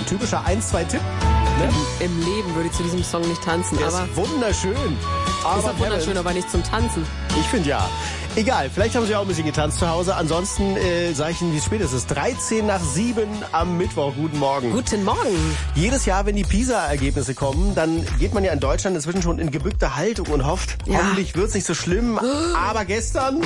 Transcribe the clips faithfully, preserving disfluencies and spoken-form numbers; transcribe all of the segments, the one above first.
typischer eins zwei Tipp. Ne? Im Leben würde ich zu diesem Song nicht tanzen, Der aber ist wunderschön. Aber ist auch wunderschön, aber nicht zum Tanzen. Ich finde ja. Egal, vielleicht haben Sie auch ein bisschen getanzt zu Hause. Ansonsten äh, sage ich Ihnen, wie spät es ist. dreizehn nach sieben am Mittwoch. Guten Morgen. Guten Morgen. Jedes Jahr, wenn die PISA-Ergebnisse kommen, dann geht man ja in Deutschland inzwischen schon in gebückte Haltung und hofft, Ja. hoffentlich wird's nicht so schlimm. Aber gestern...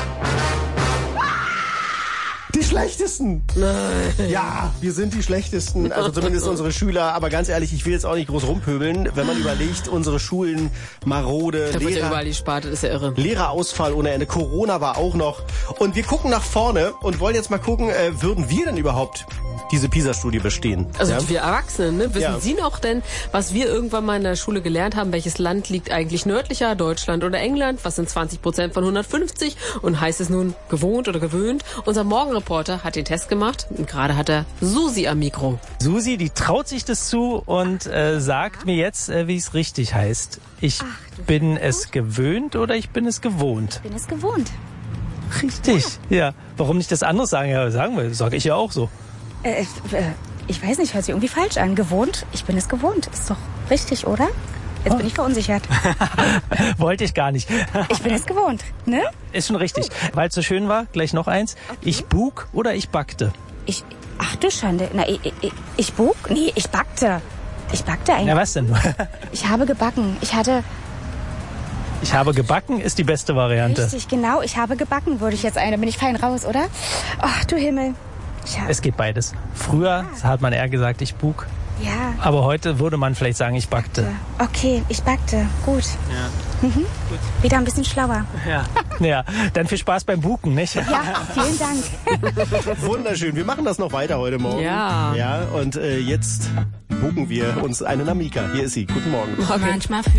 Die Schlechtesten. Nein. Ja, wir sind die Schlechtesten. Also zumindest unsere Schüler. Aber ganz ehrlich, ich will jetzt auch nicht groß rumpöbeln. Wenn man überlegt, unsere Schulen marode, Da wird ja Lehrer, überall die Sparte, das ist ja irre. Lehrerausfall ohne Ende. Corona war auch noch. Und wir gucken nach vorne und wollen jetzt mal gucken, äh, würden wir denn überhaupt diese PISA-Studie bestehen? Also ja? wir Erwachsenen, ne? Wissen Ja. Sie noch denn, was wir irgendwann mal in der Schule gelernt haben? Welches Land liegt eigentlich nördlicher, Deutschland oder England? Was sind zwanzig Prozent von hundertfünfzig? Und heißt es nun gewohnt oder gewöhnt? Unser Morgenreporter hat den Test gemacht und gerade hat er Susi am Mikro. Susi, die traut sich das zu und äh, sagt mir jetzt, äh, wie es richtig heißt. Ich Ach, bin es gewöhnt oder ich bin es gewohnt? Ich bin es gewohnt. Richtig. Ja. Warum nicht das andere sagen? Ja, sagen wir, sage ich ja auch so. Äh, äh, ich weiß nicht, hört sich irgendwie falsch an. Gewohnt? Ich bin es gewohnt. Ist doch richtig, oder? Jetzt bin ich verunsichert. Wollte ich gar nicht. Ich bin es gewohnt, ne? Ist schon richtig. Weil es so schön war, gleich noch eins. Ich bug oder ich backte? Ich, ach du Schande. Na, ich, ich, ich bug? Nee, ich backte. Ich backte eigentlich. Na, was denn? Ich habe gebacken. Ich hatte, Ich habe gebacken ist die beste Variante. richtig, genau, ich habe gebacken, würde ich jetzt ein. Da bin ich fein raus, oder? Ach du Himmel. Ich hab, Es geht beides. Früher hat man eher gesagt, ich bug. ja. Aber heute würde man vielleicht sagen, ich backte. Okay, ich backte. Gut. Ja. Mhm. Wieder ein bisschen schlauer. Ja. Ja, dann viel Spaß beim Buken, nicht? Ja, vielen Dank. Wunderschön. Wir machen das noch weiter heute Morgen. Ja. Ja, und äh, jetzt buchen wir uns eine Namika. Hier ist sie. Guten Morgen. Morgen. Manchmal